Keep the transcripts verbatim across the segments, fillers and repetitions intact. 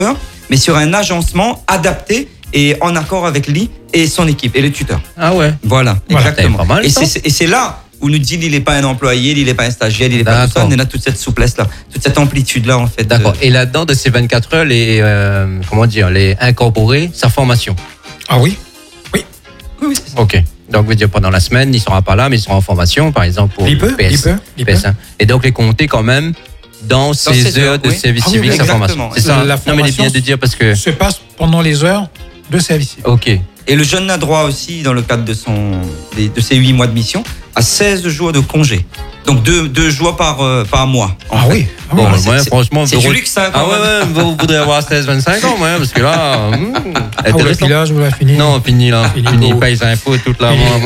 mais sur un agencement adapté et en accord avec lui et son équipe et les tuteurs. Ah ouais. Voilà, voilà exactement. Pas mal, et, c'est, et c'est là où nous dit il n'est pas un employé, il n'est pas un stagiaire, il n'est pas tout ça. On a toute cette souplesse-là, toute cette amplitude-là en fait. D'accord. De... Et là-dedans, de ces vingt-quatre heures, les euh, comment dire, les incorporer sa formation. Ah oui. Oui. Oui, oui c'est ça. Ok. Donc, vous dire pendant la semaine, il ne sera pas là, mais il sera en formation, par exemple pour il peut, P S, il peut, il P S un. peut. Et donc les compter quand même dans, dans ces heures, heures de oui. service ah, civique, oui, sa formation. C'est ça. La non, mais il est bien de dire parce que se passe pendant les heures de service civique. Ok. Et le jeune a droit aussi, dans le cadre de son, de ses huit mois de mission, à seize jours de congé. Donc deux, deux jours par, euh, par mois. Ah oui. Ah bon, oui. ouais, c'est, franchement, c'est du luxe, ça. Ah ouais, ouais, vous voudrez avoir seize vingt-cinq ans, ouais, parce que là. Hmm, ah ouais, puis là, je vous l'ai fini. Non, fini là. Fini, fini paye ses impôts toute la mois.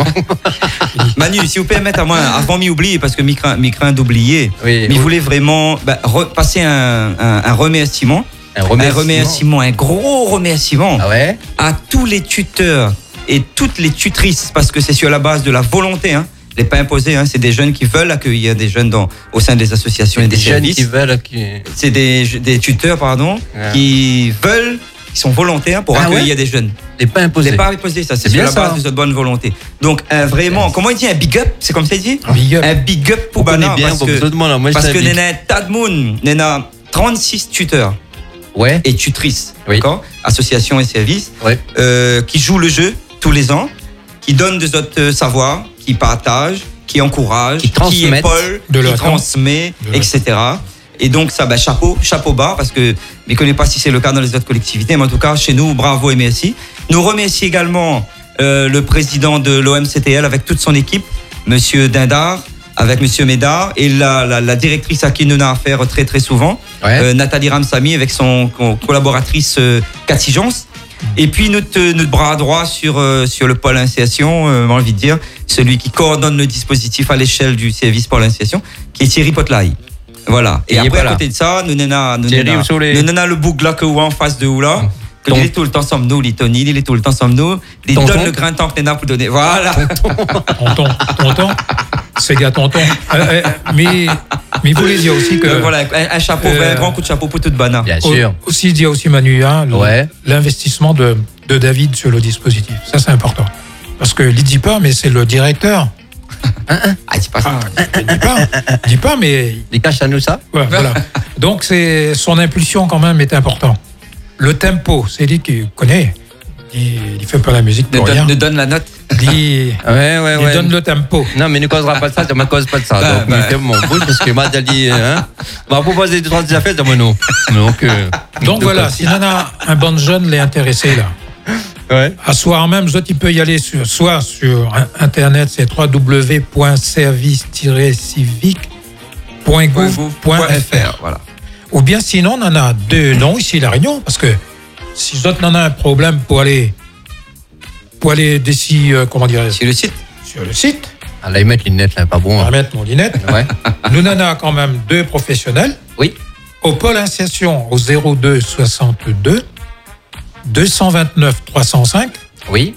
Manu, si vous permettez à moi, avant m'y oublier, parce que m'y craint, m'y craint d'oublier, oui, mais oui. voulait vraiment bah, re, passer un, un, un remerciement. Un remerciement. Un remerciement, un gros remerciement ah ouais à tous les tuteurs et toutes les tutrices, parce que c'est sur la base de la volonté, hein. Les pas imposés, hein, c'est des jeunes qui veulent accueillir des jeunes dans, au sein des associations et des, des jeunes services. qui veulent accueillir. C'est des, des tuteurs, pardon, ah. qui veulent, qui sont volontaires pour ah accueillir ouais des jeunes. Les pas imposés. Les pas imposés, ça, c'est, c'est sur la ça. base de cette bonne volonté. Donc, un vraiment, comment il dit, un big up, c'est comme ça dit? Un big up. Un big up pour Bana, bien, parce pour que, moi, moi, parce que nous avons tas de monde, nous avons trente-six tuteurs. Ouais. Et tutrices, oui. d'accord, associations et services, ouais. euh, qui jouent le jeu tous les ans, qui donnent de notre savoir, qui partagent, qui encouragent, qui, qui épaulent, qui transmet, et cetera. Et donc ça, bah, chapeau, chapeau bas, parce que je ne connais pas si c'est le cas dans les autres collectivités, mais en tout cas chez nous, bravo et merci. Nous remercions également euh, le président de l'O M C T L avec toute son équipe, Monsieur Dindar, avec Monsieur Médard, et la, la, la directrice à qui nous avons affaire très très souvent, ouais. euh, Nathalie Ramsamy, avec son collaboratrice euh, Cathy Jons. Et puis notre, notre bras droit sur, euh, sur le pôle initiation, euh, j'ai envie de dire, celui qui coordonne le dispositif à l'échelle du service pôle initiation, qui est Thierry Potlaï. Voilà. Et, et après, à côté de ça, nous avons le bouc là que en face de où là. Que il est tout le temps somme nous, il Tony, il est tout le temps somme nous. Il donne le grain de temps que nous avons pour donner. Voilà. Tonton, tonton, c'est gars tonton. Euh, euh, mais, mais vous voulez dire aussi que. Euh, voilà, un, un chapeau, euh, un grand coup de chapeau pour toute banane. Bien sûr. Au, aussi, dit aussi Manu, hein, ouais. l'investissement de, de David sur le dispositif. Ça, c'est important. Parce que il ne dit pas, mais c'est le directeur. Hein, hein. Ah, dis pas ça. Ah, dis pas, dis pas, mais. Il cache à nous ça. Ouais, voilà. Donc, c'est, son impulsion, quand même, est importante. Le tempo, c'est lui qui connaît. Il, il fait pas la musique pour ne rien. Donne, ne donne la note. Il, ouais, ouais, il ouais. donne le tempo. Non, mais ne causera pas de ça, ça ne me cause pas de ça. Bah, donc, bah. il mon bout, parce que moi, j'ai dit, hein, on va proposer deux, trois affaires, moi, non. Donc, euh, donc voilà, si on a un bon jeune l'est intéressé, là. Ouais. À soir même, il peut y aller sur, soit sur Internet, c'est w w w point service tiret civique point gouv point f r. Voilà. Ou bien sinon, on en a deux noms ici à La Réunion, parce que si d'autres en a un problème pour aller, pour aller d'ici, euh, comment dirais-je, sur le site, sur le site. Ah, là, ils mettent les lunettes, là, pas bon. On va hein. mettre mon lunette. Ouais. Nous en avons quand même deux professionnels. Oui. Au pôle initiation, au zéro deux soixante-deux deux cent vingt-neuf trois cent cinq. Oui.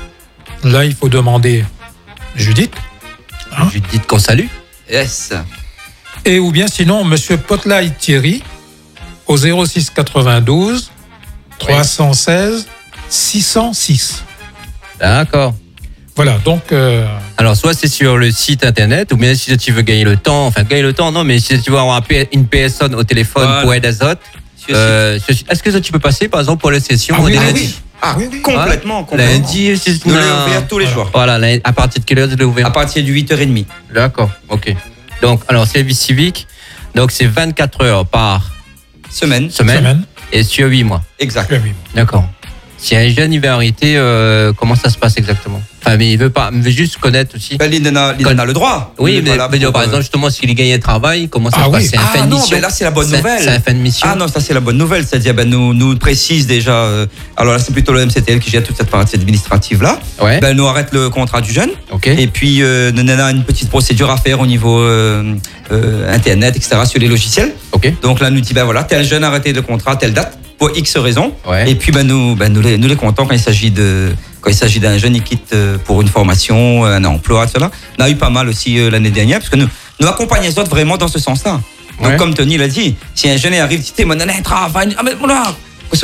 Là, il faut demander Judith. Hein? Judith qu'on salue. Yes. Et ou bien sinon, Monsieur Potlaï Thierry, au zéro six quatre-vingt-douze trois cent seize six cent six. D'accord. Voilà, donc... Euh... Alors, soit c'est sur le site internet, ou bien si tu veux gagner le temps, enfin, gagner le temps, non, mais si tu veux avoir une personne au téléphone voilà. pour aider Azote, euh, est-ce que ça, tu peux passer, par exemple, pour les sessions ah, oui, des ah, lundis oui. Ah, oui, oui. Complètement, complètement. Lundi, c'est nous l'avons ouvert tous les jours. Voilà, à partir de quelle heure tu l'as ouvert? À partir de huit heures trente. D'accord, ok. Donc, alors, service civique, donc c'est vingt-quatre heures par semaine. Semaine. Semaine. Et sur huit mois. Exact. huit mois. D'accord. Si un jeune il veut arrêter, euh, comment ça se passe exactement? Enfin, mais il veut pas, il veut juste connaître aussi. Ben, il en a, il en a le droit. Oui, mais, mais pour, par exemple, justement, s'il gagne un travail, comment ça ah se passe? Oui. C'est un ah fin de non, mission. Ben là, c'est la bonne c'est, nouvelle. C'est un fin de mission. Ah non, ça, c'est la bonne nouvelle. C'est-à-dire, ben, nous, nous précise déjà, euh, alors là, c'est plutôt le M C T L qui gère toute cette partie administrative là. Ouais. Ben, nous arrête le contrat du jeune. Ok. Et puis, euh, nous avons une petite procédure à faire au niveau euh, euh, Internet, et cetera, sur les logiciels. Ok. Donc là, nous dit, ben voilà, tel jeune a arrêté le contrat, telle date, pour X raisons. Ouais. Et puis, ben, nous, ben, nous les, nous les comptons quand il s'agit de, quand il s'agit d'un jeune qui quitte pour une formation, un emploi, et cetera. On a eu pas mal aussi euh, l'année dernière, parce que nous, nous accompagnons les autres vraiment dans ce sens-là. Donc, ouais. comme Tony l'a dit, si un jeune arrive, dit, moi, un travail, ah, mais voilà,